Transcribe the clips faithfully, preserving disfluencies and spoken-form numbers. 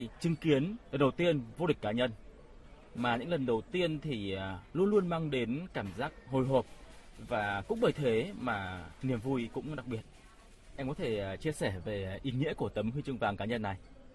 Chứng kiến lần đầu tiên vô địch cá nhân, mà những lần đầu tiên thì luôn luôn mang đến cảm giác hồi hộp, và cũng bởi thế mà niềm vui cũng đặc biệt. Em có thể chia sẻ về ý nghĩa của tấm huy chương vàng cá nhân này?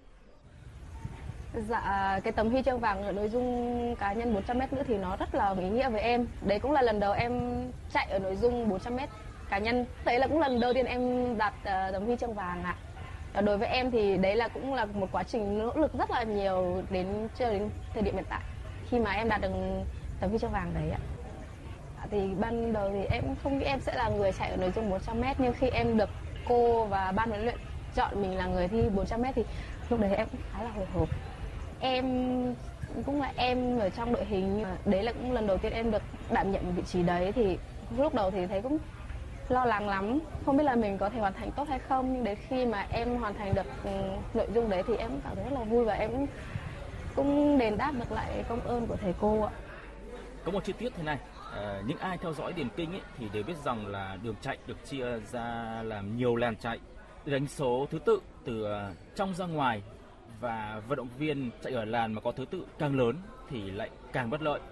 Dạ, cái tấm huy chương vàng ở nội dung cá nhân bốn trăm mét nữa thì nó rất là ý nghĩa với em. Đấy cũng là lần đầu em chạy ở nội dung bốn trăm mét cá nhân. Đấy là cũng lần đầu tiên em đạt uh, tấm huy chương vàng ạ. À. Đối với em thì đấy là cũng là một quá trình nỗ lực rất là nhiều đến cho đến thời điểm hiện tại khi mà em đạt được tấm huy chương vàng đấy ạ. À, thì ban đầu thì em không nghĩ em sẽ là người chạy ở nội dung bốn trăm mét, nhưng khi em được cô và ban huấn luyện chọn mình là người thi bốn trăm mét thì lúc đấy em cũng khá là hồi hộp. Em cũng là em ở trong đội hình, đấy là cũng lần đầu tiên em được đảm nhận vị trí đấy, thì lúc đầu thì thấy cũng lo lắng lắm, không biết là mình có thể hoàn thành tốt hay không, nhưng đến khi mà em hoàn thành được nội dung đấy thì em cũng cảm thấy rất là vui, và em cũng, cũng đền đáp được lại công ơn của thầy cô ạ. Có một chi tiết thế này, à, những ai theo dõi điền kinh ấy, thì đều biết rằng là đường chạy được chia ra làm nhiều làn chạy để đánh số thứ tự từ trong ra ngoài, và vận động viên chạy ở làn mà có thứ tự càng lớn thì lại càng bất lợi.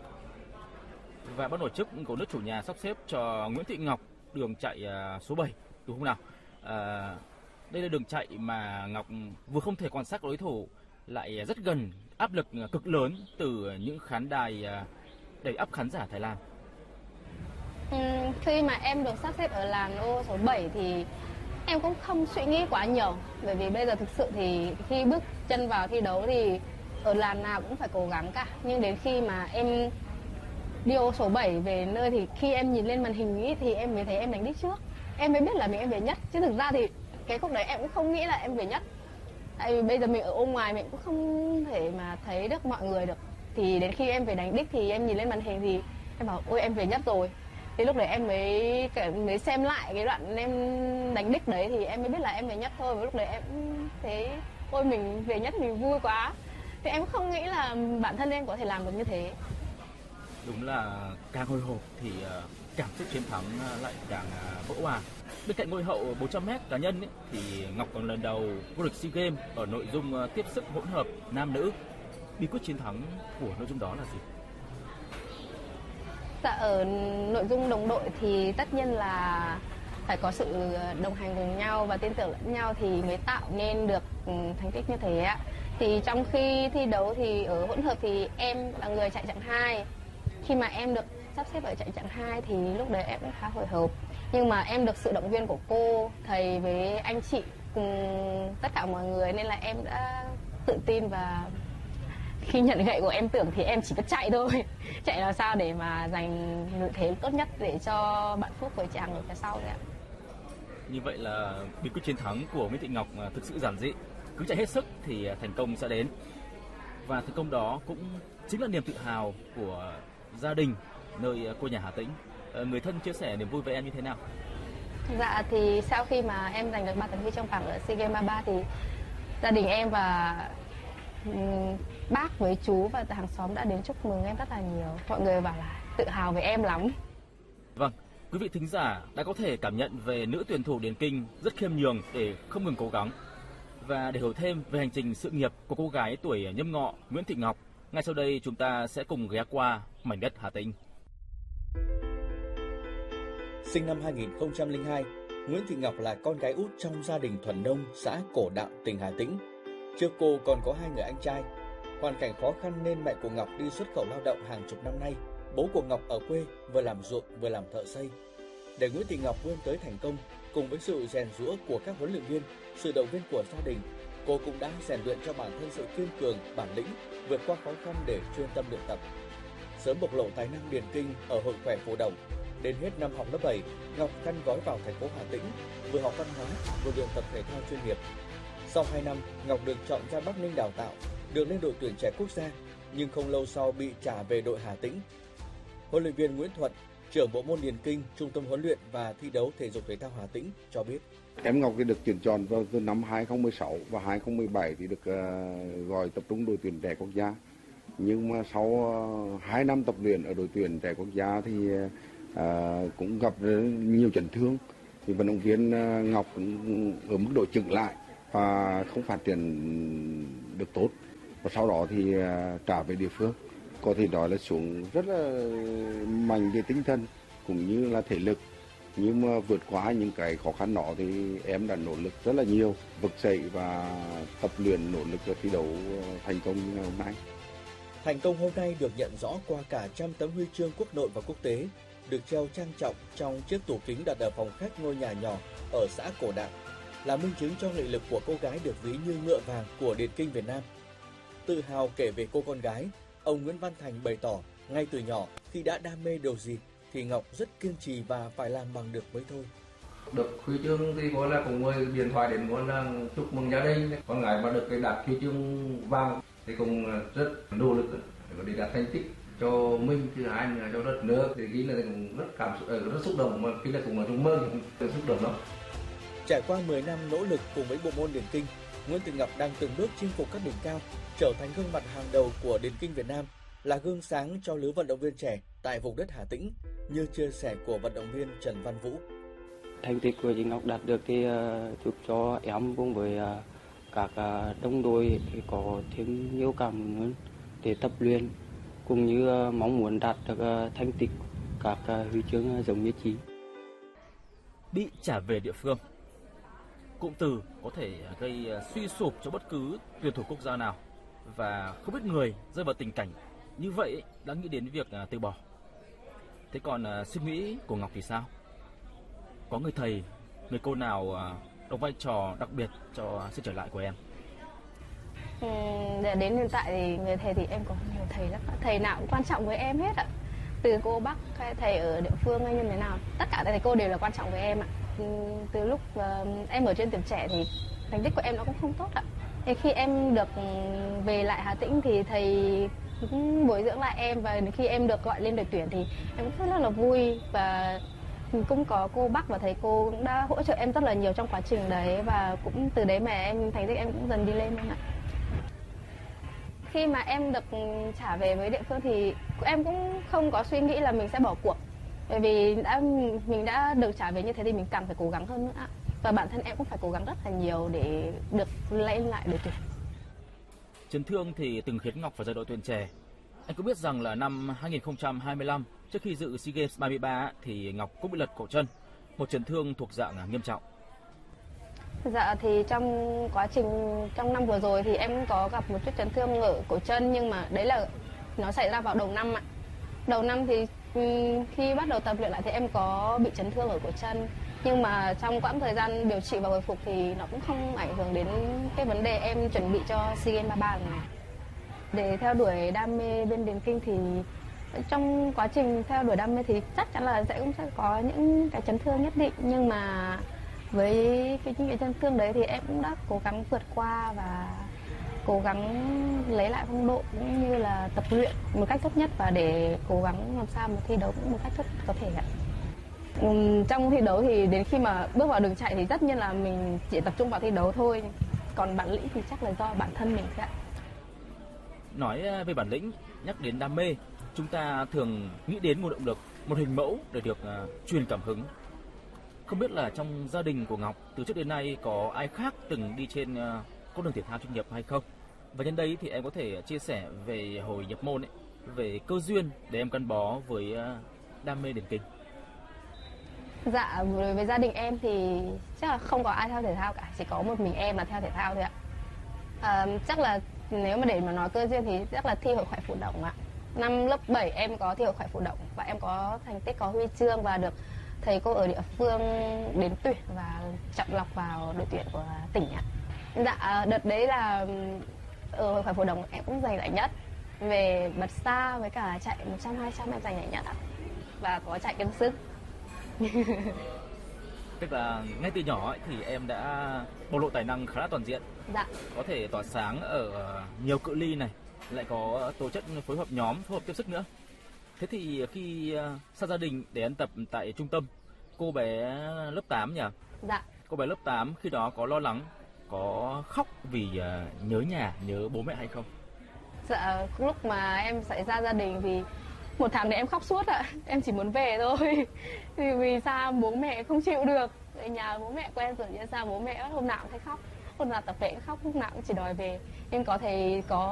Và ban tổ chức của nước chủ nhà sắp xếp cho Nguyễn Thị Ngọc đường chạy số bảy, đúng không nào? À, đây là đường chạy mà Ngọc vừa không thể quan sát đối thủ, lại rất gần áp lực cực lớn từ những khán đài đầy ắp khán giả Thái Lan. Ừ, khi mà em được sắp xếp ở làn ô số bảy thì em cũng không suy nghĩ quá nhiều, bởi vì bây giờ thực sự thì khi bước chân vào thi đấu thì ở làn nào cũng phải cố gắng cả. Nhưng đến khi mà em đi ô số bảy về nơi thì khi em nhìn lên màn hình ý, thì em mới thấy em đánh đích trước. Em mới biết là mình em về nhất, chứ thực ra thì cái khúc đấy em cũng không nghĩ là em về nhất. Tại vì bây giờ mình ở ô ngoài mình cũng không thể mà thấy được mọi người được. Thì đến khi em về đánh đích thì em nhìn lên màn hình thì em bảo ôi em về nhất rồi. Thì lúc đấy em mới mới xem lại cái đoạn em đánh đích đấy thì em mới biết là em về nhất thôi. Và lúc đấy em thấy ôi mình về nhất, mình vui quá. Thì em không nghĩ là bản thân em có thể làm được như thế. Đúng là càng hồi hộp thì cảm xúc chiến thắng lại càng vỡ hòa. Bên cạnh ngôi hậu bốn trăm mét cá nhân ấy, thì Ngọc còn lần đầu vô địch SEA Games ở nội dung tiếp sức hỗn hợp nam nữ. Bí quyết chiến thắng của nội dung đó là gì? Dạ, ở nội dung đồng đội thì tất nhiên là phải có sự đồng hành cùng nhau và tin tưởng lẫn nhau thì mới tạo nên được thành tích như thế ạ. Thì trong khi thi đấu thì ở hỗn hợp thì em là người chạy chặng hai. Khi mà em được sắp xếp ở chạy chặng hai thì lúc đấy em cũng khá hồi hộp. Nhưng mà em được sự động viên của cô, thầy với anh chị cùng tất cả mọi người nên là em đã tự tin, và khi nhận gậy của em tưởng thì em chỉ biết chạy thôi. Chạy làm sao để mà giành lợi thế tốt nhất để cho bạn Phúc với chàng ở phía sau đấy ạ. Như vậy là bí quyết chiến thắng của Nguyễn Thị Ngọc thực sự giản dị. Cứ chạy hết sức thì thành công sẽ đến. Và thành công đó cũng chính là niềm tự hào của gia đình nơi quê nhà Hà Tĩnh. Người thân chia sẻ niềm vui với em như thế nào? Dạ thì sau khi mà em giành được ba tấm huy chương vàng ở SEA Games ba mươi ba thì gia đình em và bác với chú và hàng xóm đã đến chúc mừng em rất là nhiều. Mọi người bảo là tự hào về em lắm. Vâng, quý vị thính giả đã có thể cảm nhận về nữ tuyển thủ điền kinh rất khiêm nhường để không ngừng cố gắng. Và để hiểu thêm về hành trình sự nghiệp của cô gái tuổi nhâm ngọ Nguyễn Thị Ngọc, ngay sau đây chúng ta sẽ cùng ghé qua mảnh đất Hà Tĩnh. Sinh năm hai nghìn không trăm lẻ hai, Nguyễn Thị Ngọc là con gái út trong gia đình thuần nông xã Cổ Đạo, tỉnh Hà Tĩnh. Trước cô còn có hai người anh trai. Hoàn cảnh khó khăn nên mẹ của Ngọc đi xuất khẩu lao động hàng chục năm nay. Bố của Ngọc ở quê vừa làm ruộng vừa làm thợ xây. Để Nguyễn Thị Ngọc vươn tới thành công, cùng với sự rèn giũa của các huấn luyện viên, sự động viên của gia đình, cô cũng đã rèn luyện cho bản thân sự kiên cường, bản lĩnh, vượt qua khó khăn để chuyên tâm luyện tập. Sớm bộc lộ tài năng điền kinh ở Hội khỏe Phù Đồng. Đến hết năm học lớp bảy, Ngọc khăn gói vào thành phố Hà Tĩnh, vừa học văn hóa vừa luyện tập thể thao chuyên nghiệp. Sau hai năm, Ngọc được chọn ra Bắc Ninh đào tạo, được lên đội tuyển trẻ quốc gia, nhưng không lâu sau bị trả về đội Hà Tĩnh. Huấn luyện viên Nguyễn Thuận, trưởng bộ môn điền kinh, Trung tâm huấn luyện và thi đấu thể dục thể thao Hà Tĩnh cho biết: Em Ngọc thì được tuyển chọn vào từ năm hai nghìn không trăm mười sáu và hai nghìn không trăm mười bảy thì được uh, gọi tập trung đội tuyển trẻ quốc gia. Nhưng mà sau uh, hai năm tập luyện ở đội tuyển trẻ quốc gia thì uh, cũng gặp nhiều chấn thương. Thì vận động viên uh, Ngọc cũng ở mức độ chững lại và không phát triển được tốt. và sau đó thì trả về địa phương. Có thể nói là xuống rất là mạnh về tinh thần cũng như là thể lực, nhưng mà vượt qua những cái khó khăn đó thì em đã nỗ lực rất là nhiều, vực dậy và tập luyện nỗ lực để thi đấu thành công như ngày hôm nay. Thành công hôm nay được nhận rõ qua cả trăm tấm huy chương quốc nội và quốc tế, được treo trang trọng trong chiếc tủ kính đặt ở phòng khách ngôi nhà nhỏ ở xã Cổ Đạm, là minh chứng cho nghị lực của cô gái được ví như ngựa vàng của điền kinh Việt Nam. Tự hào kể về cô con gái, ông Nguyễn Văn Thành bày tỏ ngay từ nhỏ khi đã đam mê điều gì thì Ngọc rất kiên trì và phải làm bằng được mới thôi. Được huy chương thì gọi là cũng gọi điện thoại đến gọi là chúc mừng gia đình. Con gái mà được cái đạt huy chương vàng thì cũng rất nỗ lực để đạt thành tích cho mình, thứ hai là cho đất nước. Thì khi là cũng rất cảm xúc, rất xúc động, mà khi là cũng là trong mơ thì xúc động lắm. Trải qua mười năm nỗ lực cùng với bộ môn điền kinh, Nguyễn Thị Ngọc đang từng bước chinh phục các đỉnh cao, trở thành gương mặt hàng đầu của điền kinh Việt Nam, là gương sáng cho lứa vận động viên trẻ tại vùng đất Hà Tĩnh, như chia sẻ của vận động viên Trần Văn Vũ. Thành tích của chị Ngọc đạt được thì uh, giúp cho em cùng với uh, các uh, đồng đội thì có thêm nhiều cảm hứng hơn để tập luyện, cũng như uh, mong muốn đạt được uh, thành tích các uh, huy chương uh, giống như chị. Bị trả về địa phương, cụm từ có thể gây suy sụp cho bất cứ tuyển thủ quốc gia nào, và không ít người rơi vào tình cảnh như vậy đã nghĩ đến việc từ bỏ. Thế còn suy nghĩ của Ngọc thì sao? Có người thầy, người cô nào đóng vai trò đặc biệt cho sự trở lại của em? Ừ, để đến hiện tại thì người thầy thì em có nhiều thầy lắm. Thầy nào cũng quan trọng với em hết ạ. Từ cô bác hay thầy ở địa phương hay như thế nào, tất cả thầy cô đều là quan trọng với em ạ. Từ lúc uh, em ở trên tuyển trẻ thì thành tích của em nó cũng không tốt ạ. Thì khi em được về lại Hà Tĩnh thì thầy cũng bồi dưỡng lại em, và khi em được gọi lên đội tuyển thì em cũng rất là vui, và cũng có cô bác và thầy cô cũng đã hỗ trợ em rất là nhiều trong quá trình đấy, và cũng từ đấy mà em thành tích em cũng dần đi lên luôn ạ. Khi mà em được trả về với địa phương thì em cũng không có suy nghĩ là mình sẽ bỏ cuộc, bởi vì đã mình đã được trả về như thế thì mình càng phải cố gắng hơn nữa ạ. Và bản thân em cũng phải cố gắng rất là nhiều để được lên lại đội tuyển. Chấn thương thì từng khiến Ngọc phải rời đội tuyển trẻ. Anh có biết rằng là năm hai nghìn không trăm hai mươi lăm, trước khi dự SEA Games ba mươi ba thì Ngọc cũng bị lật cổ chân, một chấn thương thuộc dạng nghiêm trọng. Dạ thì trong quá trình trong năm vừa rồi thì em có gặp một chút chấn thương ở cổ chân, nhưng mà đấy là nó xảy ra vào đầu năm ạ. Đầu năm thì khi bắt đầu tập luyện lại thì em có bị chấn thương ở cổ chân, nhưng mà trong quãng thời gian điều trị và hồi phục thì nó cũng không ảnh hưởng đến cái vấn đề em chuẩn bị cho SEA Games ba mươi ba lần này. Để theo đuổi đam mê bên điền kinh thì trong quá trình theo đuổi đam mê thì chắc chắn là sẽ cũng sẽ có những cái chấn thương nhất định, nhưng mà với cái những cái chấn thương đấy thì em cũng đã cố gắng vượt qua và cố gắng lấy lại phong độ cũng như là tập luyện một cách tốt nhất, và để cố gắng làm sao mà thi đấu cũng một cách tốt có thể ạ. Uhm, trong thi đấu thì đến khi mà bước vào đường chạy thì tất nhiên là mình chỉ tập trung vào thi đấu thôi, còn bản lĩnh thì chắc là do bản thân mình ạ. Nói về bản lĩnh, nhắc đến đam mê, chúng ta thường nghĩ đến một động lực, một hình mẫu để được uh, truyền cảm hứng. Không biết là trong gia đình của Ngọc từ trước đến nay có ai khác từng đi trên uh, con đường thể thao chuyên nghiệp hay không? Và nhân đây thì em có thể chia sẻ về hồi nhập môn ấy, về cơ duyên để em gắn bó với uh, đam mê điền kinh. Dạ, với gia đình em thì chắc là không có ai theo thể thao cả, chỉ có một mình em là theo thể thao thôi ạ. À, chắc là nếu mà để mà nói cơ duyên thì chắc là thi hội khỏe phù động ạ. Năm lớp bảy em có thi hội khỏe phù động và em có thành tích, có huy chương và được thầy cô ở địa phương đến tuyển và chọn lọc vào đội tuyển của tỉnh ạ. Dạ, đợt đấy là ở hội khỏe phù động em cũng giành giải nhất về bật xa với cả chạy một trăm hai trăm em giành giải nhất ạ. Và có chạy cân sức. Tức là ngay từ nhỏ ấy, thì em đã bộc lộ tài năng khá là toàn diện. Dạ. Có thể tỏa sáng ở nhiều cự ly này, lại có tố chất phối hợp nhóm, phối hợp tiếp sức nữa. Thế thì khi xa gia đình để ăn tập tại trung tâm, cô bé lớp tám nhỉ? Dạ. Cô bé lớp tám khi đó có lo lắng, có khóc vì nhớ nhà, nhớ bố mẹ hay không? Dạ, lúc mà em xảy ra gia đình thì một tháng đấy em khóc suốt ạ. Em chỉ muốn về thôi. Thì vì sao bố mẹ không chịu được. Ở nhà bố mẹ quen rồi, nhưng sao bố mẹ hôm nào cũng thấy khóc. Hôm nào tập thể khóc, lúc nào cũng chỉ đòi về. Nhưng có thể có